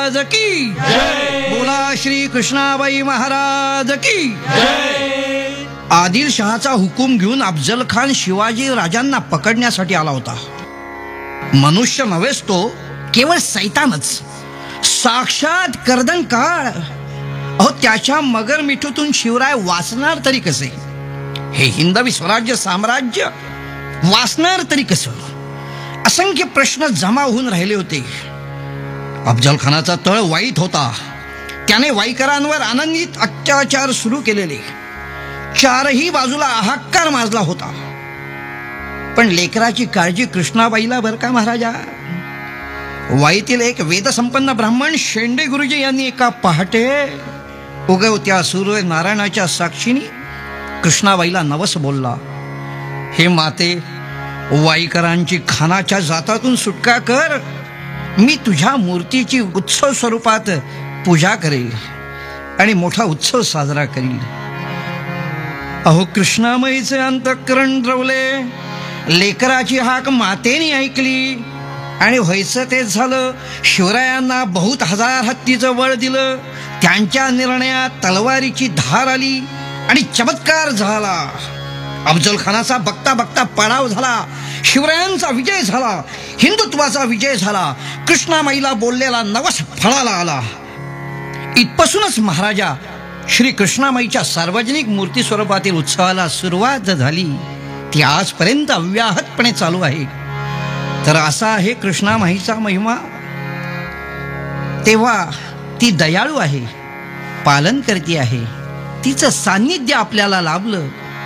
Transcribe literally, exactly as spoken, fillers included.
महाराज की बोला, श्री कृष्णाबाई महाराज की जय. आदिलशहाचा हुकूम घेऊन अफजल खान शिवाजी राजांना पकडण्यासाठी आला होता. मनुष्य नव्हेच तो, केवळ सैतानच, साक्षात कर्दनकाळ. अहो, त्याच्या मगर मिठूतून शिवराय वाचणार तरी कसे? हे हिंदवी स्वराज्य साम्राज्य वाचणार तरी कसं? असंख्य प्रश्न जमा होऊन राहिले होते. अफजल खानाचा तळ वाईट होता. त्याने वाईकरांवर आनंदित अत्याचार सुरू केलेले. चारही बाजूला हाहाकार माजला होता. पण लेकराची काळजी कृष्णाबाईला बर का महाराजा. वाईतील एक वेदसंपन्न ब्राह्मण शेंडे गुरुजी यांनी एका पहाटे उगवत्या सूर्य नारायणाच्या साक्षीने कृष्णाबाईला नवस बोलला. हे माते, वाईकरांची खानाच्या जातातून सुटका कर. मी तुझ्या मूर्तीची उत्सव स्वरूपात पूजा करेल आणि मोठा उत्सव साजरा करील. अहो, कृष्णामाईचे अंतःकरण द्रवले. लेकराची हाक मातेने ऐकली आणि व्हायचं तेच झालं. शिवरायांना बहुत हजार हत्तीचं बळ दिलं. त्यांच्या निर्णयात तलवारीची धार आली आणि चमत्कार झाला. अफजल खानाचा बघता बघता पडाव झाला. शिवरायांचा विजय झाला. हिंदुत्वाचा विजय झाला. कृष्णामाईला बोललेला नवस फळाला आला. इथपासूनच महाराजा श्री कृष्णामाईच्या सार्वजनिक मूर्ती स्वरूपातील उत्सवाला सुरुवात झाली. ती आजपर्यंत अव्याहतपणे चालू आहे. तर असा आहे कृष्णामाईचा महिमा. तेव्हा ती दयाळू आहे, पालन करती आहे. तिचं सान्निध्य आपल्याला लाभलं